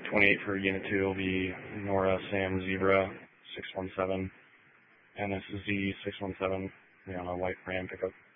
28 for Unit 2 will be Nora Sam Zebra 617, NSZ 617, on a white Ram pickup.